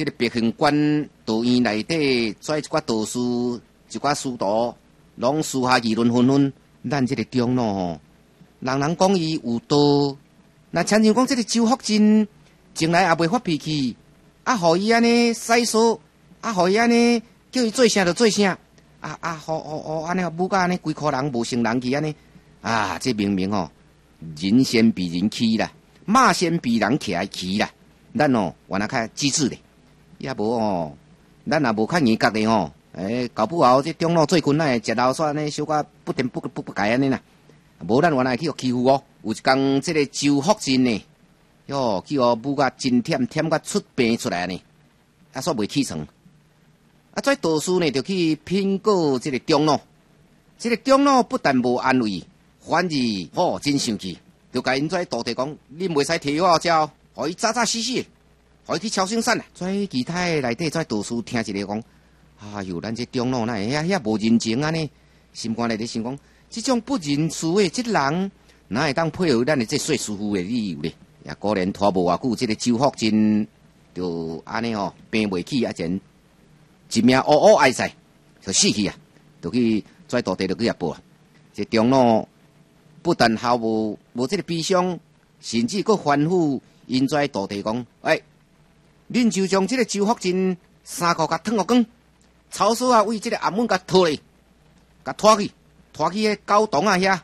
这个白云观道院内底，跩一寡道士、一寡师徒，拢私下议论纷纷。咱这个中路吼，人人讲伊有道，那亲像讲这个周福珍，从来也袂发脾气，互伊安尼使说，互伊安尼叫伊做啥就做啥，安尼武甲安尼规箍人无成人去安尼，这明明吼，人先比人气啦，马先比人骑气啦，咱原来较机智咧。也无哦，咱也无较严格的吼，搞不好这中路最困难，食老煞呢，小可不点不改安尼啦。无咱原来去互欺负哦。有一天，这个周福珍呢，哟，去互武甲真忝甲出病出来呢，煞未起床。跩道士呢，就去评告这个中路。这个中路不但无安慰，反而真生气，就甲因跩道弟讲：恁袂使摕我招，互伊早死死。互伊去超生产啊！其他诶内底道士听一个讲，哎哟，咱这中路那遐无人情安尼，心肝内底想讲，这种不认事诶，这人哪会当配合咱诶这说师傅诶理由咧？也果然拖无偌久，这个周福珍就安尼病袂起，前一命哀哉，就死去啊！就去跩道地就去报啊！这中路不但毫无这个悲伤，甚至佫吩咐因跩道地讲，恁就将这个周福珍衫裤甲脱互光，草索为这个阿门甲拖咧，甲拖去迄高洞遐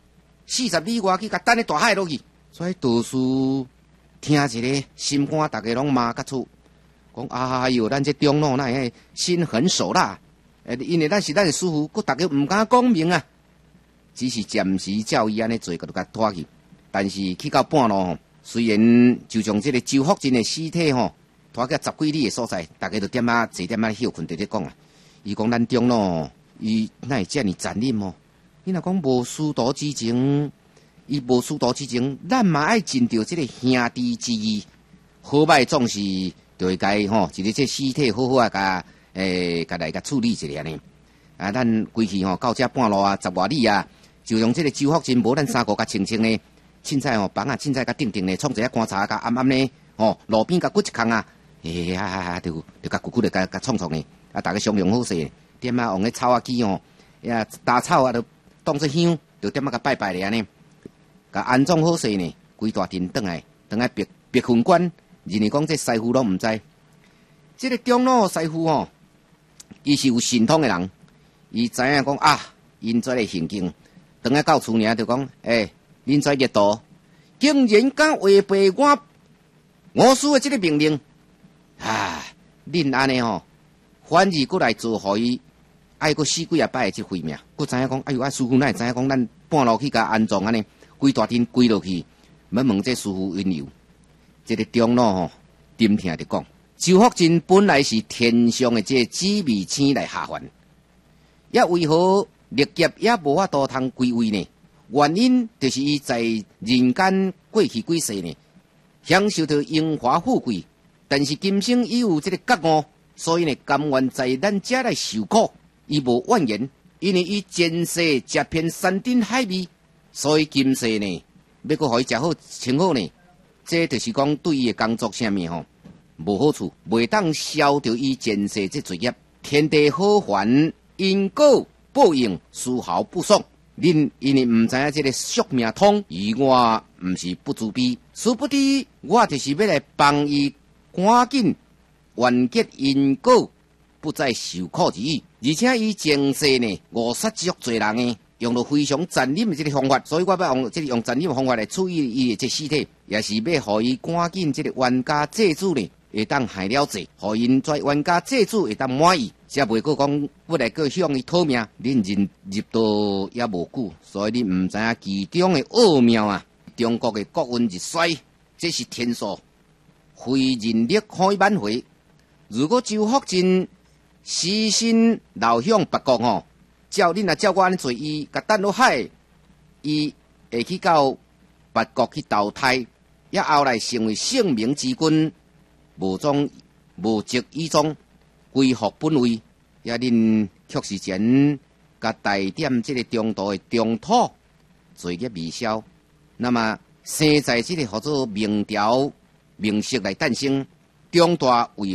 40里外去，甲等咧大海落去。所以道士听一个心肝，大家拢骂甲出，讲哎哟，咱这中路那心狠手辣，因为咱是咱的师傅，佫大家唔敢讲明啊，只是暂时照伊安尼做，就甲拖去。但是去到半路，虽然就将这个周福珍的尸体拖到10几里的所在，大家就坐点休困，在咧讲啊。伊讲咱中路，伊哪会遮尔残忍哦？你若讲无师徒之情，伊无师徒之情，咱嘛爱尽着这个兄弟之义，好歹总是就会该就是这尸体好好甲来处理一下呢。咱归去到这半路10外里啊，就用这个周福珍无咱衫裤甲清清呢，凊彩房啊凊彩甲定定呢，创一下观察甲暗暗呢，路边甲掘一空啊。就甲久的甲创呢，大家商量好势，点用个草机打草就当作香，就点甲拜拜咧安尼，甲安装好势呢，规大阵转来白云观，人哋讲这师傅拢唔知，这个中路师傅伊是有神通的人，伊知影讲因跩个行径，转来到厝呢就讲，恁跩热度，竟然敢违背我师的这个命令。恁安尼反而佫来做，互伊爱佫死几摆即回命，佫知影讲，哎呦，师傅哪会知影讲，咱半路去甲安装安尼，规大天跪落去，要问这师傅因由。这个中路沉听着讲，周福珍本来是天上的这紫微星来下凡，也为何历劫也无法度通归位呢？原因就是伊在人间过去几世呢，享受着荣华富贵。但是今生伊有这个觉悟，所以呢，甘愿在咱遮来受苦，伊无怨言，因为伊前世食遍山珍海味，所以今世呢，要搁互伊食好穿好呢，这就是讲对伊的工作啥物无好处，袂当消掉伊前世这罪业。天地好还，因果报应丝毫不爽。恁因为唔知影这个宿命通，而我唔是不自卑，殊不知我就是要来帮伊。赶紧完结因果，不再受苦之意。而且伊前世呢，误杀足侪人呢，用了非常残忍的这个方法，所以我要用残忍的方法来处理伊的这尸体，也是要互伊赶紧这个冤家债主呢，会当害了罪，互因跩冤家债主会当满意，才袂过讲要来个向伊讨命。恁入道也无久，所以你唔知影其中的奥妙啊！中国的国运日衰，这是天数。非人力可以挽回。如果周福珍死身流向别国照恁照我安尼做，伊甲等落海，伊会去到别国去投胎，也后来成为圣明之君，无宗无疾以终，归复本位。也恁却是前甲带点这个中道的中土罪孽未消，那么生在这个叫做明朝。明色来诞生，中大为